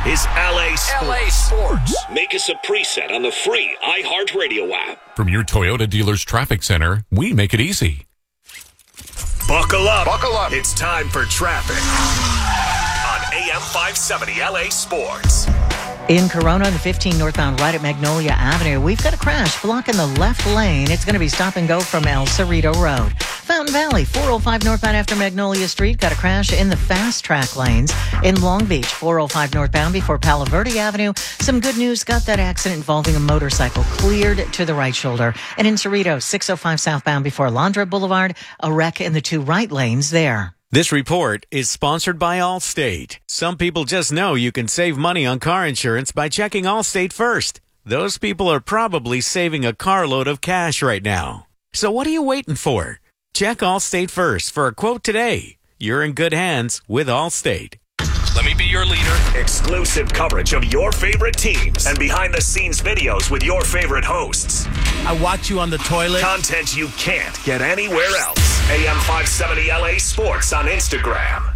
is LA Sports. LA Sports. Make us a preset on the free iHeartRadio app. From your Toyota dealer's traffic center, we make it easy. Buckle up. Buckle up. It's time for traffic on AM 570 LA Sports. In Corona, the 15 northbound right at Magnolia Avenue, we've got a crash blocking the left lane. It's going to be stop and go from El Cerrito Road. Fountain Valley, 405 northbound after Magnolia Street, got a crash in the fast track lanes. In Long Beach, 405 northbound before Palo Verde Avenue. Some good news, got that accident involving a motorcycle cleared to the right shoulder. And in Cerrito, 605 southbound before Alondra Boulevard, a wreck in the two right lanes there. This report is sponsored by Allstate. Some people just know you can save money on car insurance by checking Allstate first. Those people are probably saving a carload of cash right now. So what are you waiting for? Check Allstate first for a quote today. You're in good hands with Allstate. Let me be your leader. Exclusive coverage of your favorite teams and behind-the-scenes videos with your favorite hosts. I watch you on the toilet. Content you can't get anywhere else. AM 570 LA Sports on Instagram.